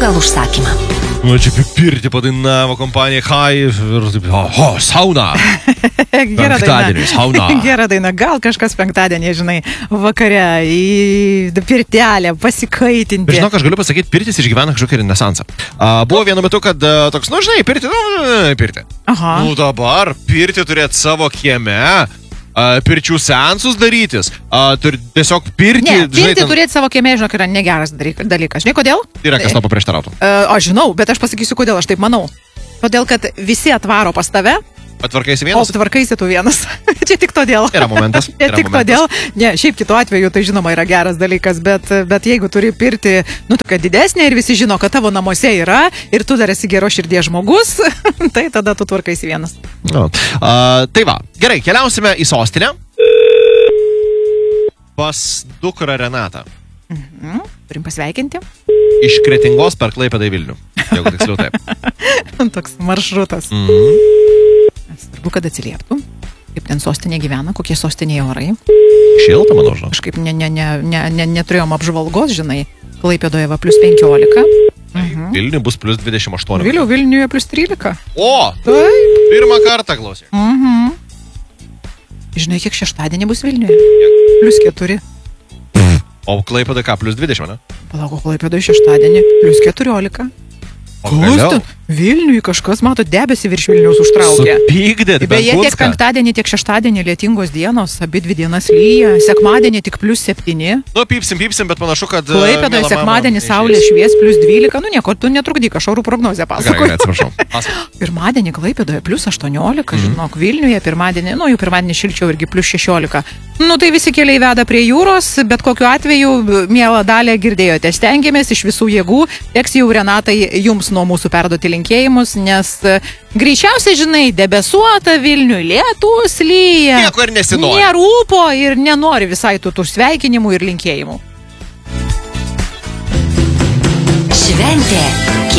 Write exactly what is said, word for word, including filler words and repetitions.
pagal užsakymą. Nu, čia pirti padainavo kompanija Hai ir taip, oho, sauna. Gera Penktadienį, sauna. Gera daina, gal kažkas penktadienį, žinai, vakare į pirtelę pasikaitinti. Žinok, aš galiu pasakyti, pirtis išgyvena kažkokį renesansą. A, buvo vienu metu, kad a, toks, nu, žinai, pirti, nu, pirti. Aha. Nu, dabar pirti turėt savo kieme, a, pirčių seansus darytis, a, turi tiesiog pirti. Ne, žinai, pirti ten... turėti savo kieme, žinok, yra negeras dalykas. Žinai, kodėl? Yra, kas to paprieštarautų. Uh, aš žinau, bet aš pasakysiu, kodėl aš taip manau. Todėl, kad visi atvaro pas tave, Atvarkaisi o vienas? tvarkaisi tu vienas. Čia tik todėl. Yra momentas. Ne Yra tik momentas. todėl. Ne, šiaip kitu atveju tai žinoma yra geras dalykas, bet, bet jeigu turi pirti, nu, tokia didesnė ir visi žino, kad tavo namuose yra ir tu dar esi geros širdies žmogus, tai tada tu tvarkaisi vienas. No. A, tai va, gerai, keliausime į sostinę. Pas dukrą Renatą. Mhm. Turim pasveikinti. Iš Kretingos per Klaipėdą į Vilnių. Jeigu tiksliau taip. Toks maršrutas. Mhm. Svarbu, kad atsilieptų. Kaip ten sostinė gyvena, kokie sostinėje orai. Šilta, manau, žinau. Kažkaip ne, ne, ne, ne, ne, neturėjom apžvalgos, žinai. Klaipėdoje va plus penkiolika. Mhm. Vilniui bus plus dvidešimt aštuoni. Vėliau Vilniuje plus trylika. O! Taip. Pirmą kartą klausė. Mhm. Žinai, kiek šeštadienį bus Vilniuje? Plus keturi. O Klaipėda ką, plus dvidešimt, ne? Palauk, Klaipėdoje šeštadienį plus keturiolika. O Kas vėliau? ten? Vilniui kažkas, mato, debesį virš Vilniaus užtraukė. Supykdėt, Beje, tiek penktadienį, tiek šeštadienį lietingos dienos, abi dvi dienas lyja, sekmadienį tik plus septyni. Nu, pypsim, pypsim, bet panašu, kad... Klaipėdoje sekmadienį saulė švies plus dvylika, nu nieko, tu netrukdyk, aš orų prognozę Gerai, pasakoju. atsiprašau. Pasakoju. Pirmadienį Klaipėdoje plus aštuoniolika, žinok, Vilniuje pirmadienį, nu jau pirmadienį šilčiau irgi plus šešiolika. Nu tai visi keliai veda prie jūros, bet kokiu atveju, mielą dalį girdėjote, stengiamės iš visų jėgų, teks jau Renatai jums nuo mūsų perduoti linkėjimus, nes greičiausiai, žinai, debesuota Vilniui, lietus lyja. Nieko ir nesinori. Nerūpo ir nenori visai tų, tų sveikinimų ir linkėjimų. Šventė